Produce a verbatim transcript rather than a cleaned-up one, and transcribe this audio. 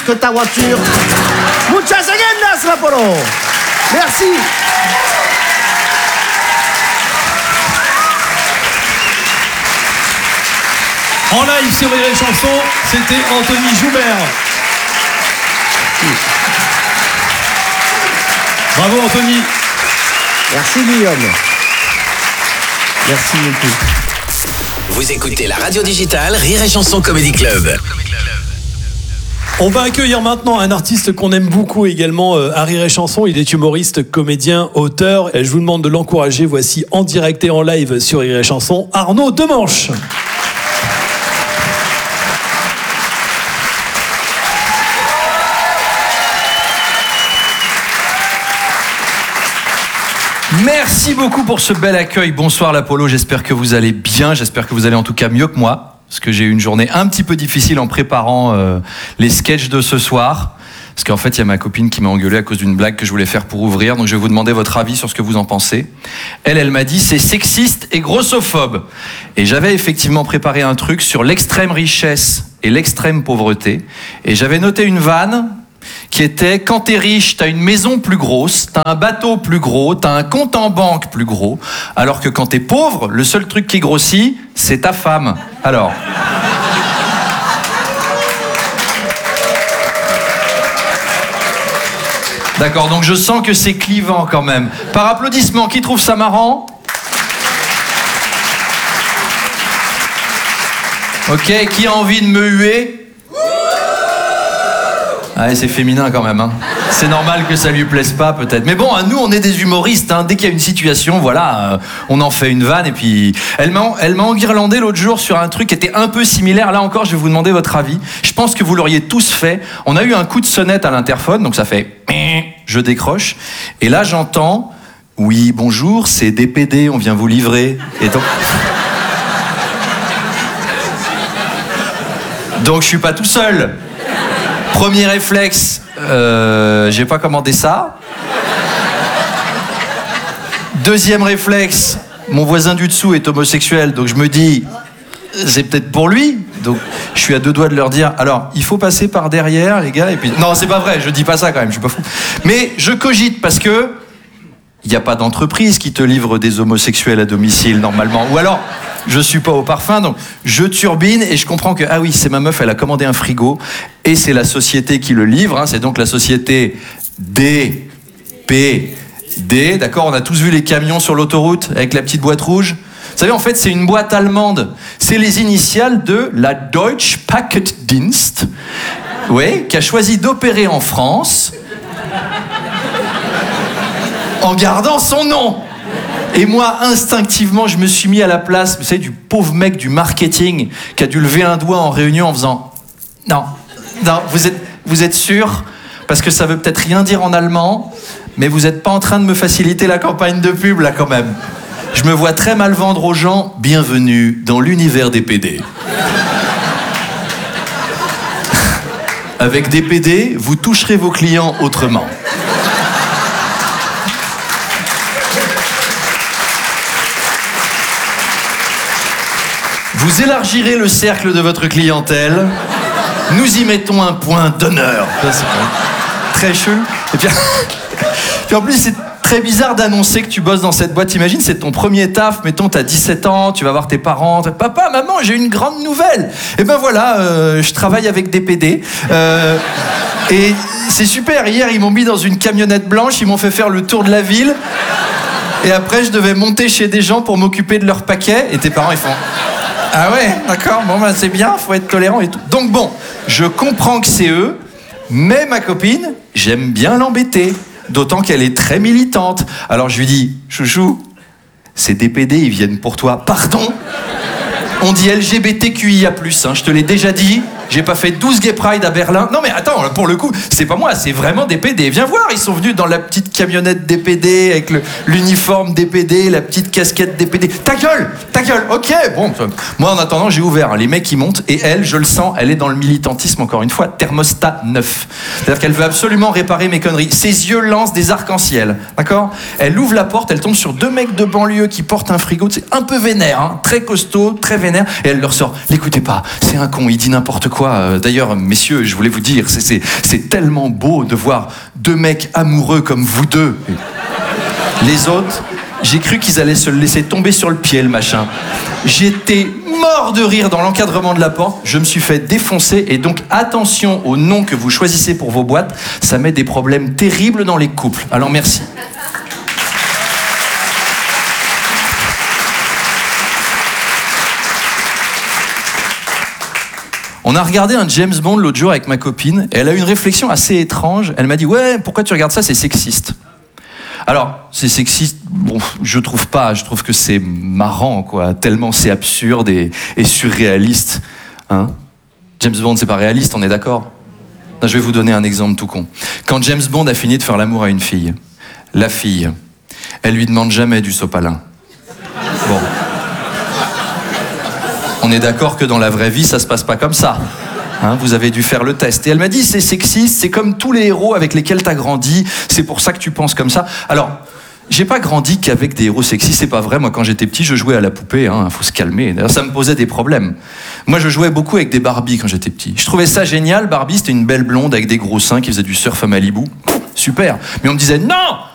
que ta voiture. Muchas gracias, Apollo. Merci. En live sur les chansons, c'était Anthony Joubert. Bravo Anthony. Merci Guillaume. Merci beaucoup. Vous écoutez la radio digitale Rire et Chanson Comedy Club. On va accueillir maintenant un artiste qu'on aime beaucoup également euh, à Rire et Chanson. Il est humoriste, comédien, auteur. Et je vous demande de l'encourager. Voici en direct et en live sur Rire et Chanson, Arnaud Demanche. Merci beaucoup pour ce bel accueil. Bonsoir l'Apollo, j'espère que vous allez bien, j'espère que vous allez en tout cas mieux que moi, parce que j'ai eu une journée un petit peu difficile en préparant euh, les sketchs de ce soir, parce qu'en fait il y a ma copine qui m'a engueulé à cause d'une blague que je voulais faire pour ouvrir, donc je vais vous demander votre avis sur ce que vous en pensez. Elle, elle m'a dit c'est sexiste et grossophobe, et j'avais effectivement préparé un truc sur l'extrême richesse et l'extrême pauvreté, et j'avais noté une vanne qui était quand t'es riche, t'as une maison plus grosse, t'as un bateau plus gros, t'as un compte en banque plus gros, alors que quand t'es pauvre, le seul truc qui grossit, c'est ta femme. Alors. D'accord, donc je sens que c'est clivant quand même. Par applaudissement, qui trouve ça marrant ? Ok, qui a envie de me huer ? Ah, c'est féminin quand même, hein. C'est normal que ça lui plaise pas peut-être. Mais bon, nous on est des humoristes, hein. Dès qu'il y a une situation, voilà, euh, on en fait une vanne et puis... Elle m'a, elle m'a enguirlandé l'autre jour sur un truc qui était un peu similaire. Là encore, je vais vous demander votre avis. Je pense que vous l'auriez tous fait. On a eu un coup de sonnette à l'interphone, donc ça fait... Je décroche. Et là j'entends... Oui, bonjour, c'est D P D, on vient vous livrer. Et donc... Donc je suis pas tout seul. Premier réflexe, euh, j'ai pas commandé ça. Deuxième réflexe, mon voisin du dessous est homosexuel, donc je me dis, c'est peut-être pour lui. Donc je suis à deux doigts de leur dire, alors il faut passer par derrière les gars, et puis... Non, c'est pas vrai, je dis pas ça quand même, je suis pas fou. Mais je cogite parce que il n'y a pas d'entreprise qui te livre des homosexuels à domicile normalement. Ou alors, je suis pas au parfum, donc je turbine et je comprends que, ah oui, c'est ma meuf, elle a commandé un frigo et c'est la société qui le livre, hein, c'est donc la société D P D, d'accord ? On a tous vu les camions sur l'autoroute avec la petite boîte rouge. Vous savez, en fait, c'est une boîte allemande. C'est les initiales de la Deutsche Paketdienst, ouais, qui a choisi d'opérer en France en gardant son nom. Et moi, instinctivement, je me suis mis à la place, vous savez, du pauvre mec du marketing qui a dû lever un doigt en réunion en faisant « Non, non, vous êtes, vous êtes sûr ? Parce que ça veut peut-être rien dire en allemand, mais vous n'êtes pas en train de me faciliter la campagne de pub, là, quand même. Je me vois très mal vendre aux gens « Bienvenue dans l'univers des P D ». Avec des P D, vous toucherez vos clients autrement. Vous élargirez le cercle de votre clientèle. Nous y mettons un point d'honneur. Ça, c'est très chelou. Et puis, puis en plus, c'est très bizarre d'annoncer que tu bosses dans cette boîte. T'imagines, c'est ton premier taf. Mettons, t'as dix-sept ans, tu vas voir tes parents. Papa, maman, j'ai une grande nouvelle. Et ben voilà, euh, je travaille avec des P D. Euh, et c'est super. Hier, ils m'ont mis dans une camionnette blanche. Ils m'ont fait faire le tour de la ville. Et après, je devais monter chez des gens pour m'occuper de leurs paquets. Et tes parents, ils font... Ah ouais, d'accord, bon ben c'est bien, faut être tolérant et tout. Donc bon, je comprends que c'est eux, mais ma copine, j'aime bien l'embêter, d'autant qu'elle est très militante. Alors je lui dis, chouchou, ces D P D, ils viennent pour toi. Pardon ? On dit L G B T Q I A plus, hein, je te l'ai déjà dit. J'ai pas fait douze Gay Pride à Berlin. Non mais attends, pour le coup, c'est pas moi, c'est vraiment des P D. Viens voir, ils sont venus dans la petite camionnette des P D, avec le, l'uniforme des P D, la petite casquette des P D. Ta gueule, ta gueule, ok, bon. Moi en attendant, j'ai ouvert, hein, les mecs ils montent, et elle, je le sens, elle est dans le militantisme, encore une fois, thermostat neuf. C'est-à-dire qu'elle veut absolument réparer mes conneries. Ses yeux lancent des arcs-en-ciel, d'accord ? Elle ouvre la porte, elle tombe sur deux mecs de banlieue qui portent un frigo, c'est un peu vénère, hein, très costaud, très vénère, et elle leur sort, l'écoutez pas, c'est un con, il dit n'importe quoi. quoi. Euh, D'ailleurs, messieurs, je voulais vous dire, c'est, c'est, c'est tellement beau de voir deux mecs amoureux comme vous deux. Les autres, j'ai cru qu'ils allaient se le laisser tomber sur le pied, le machin. J'étais mort de rire dans l'encadrement de la porte. Je me suis fait défoncer. Et donc, attention au nom que vous choisissez pour vos boîtes. Ça met des problèmes terribles dans les couples. Alors, merci. On a regardé un James Bond l'autre jour avec ma copine. Et elle a eu une réflexion assez étrange. Elle m'a dit « Ouais, pourquoi tu regardes ça? C'est sexiste. » Alors, c'est sexiste, bon, je trouve pas, je trouve que c'est marrant, quoi, tellement c'est absurde et, et surréaliste. Hein? James Bond, c'est pas réaliste, on est d'accord? Non, je vais vous donner un exemple tout con. Quand James Bond a fini de faire l'amour à une fille, la fille, elle lui demande jamais du sopalin. Bon. On est d'accord que dans la vraie vie, ça se passe pas comme ça. Hein, vous avez dû faire le test. Et elle m'a dit, c'est sexiste, c'est comme tous les héros avec lesquels t'as grandi, c'est pour ça que tu penses comme ça. Alors, j'ai pas grandi qu'avec des héros sexistes, c'est pas vrai. Moi, quand j'étais petit, je jouais à la poupée, hein, faut se calmer. D'ailleurs, ça me posait des problèmes. Moi, je jouais beaucoup avec des Barbie quand j'étais petit. Je trouvais ça génial. Barbie, c'était une belle blonde avec des gros seins qui faisait du surf à Malibu. Super. Mais on me disait, non,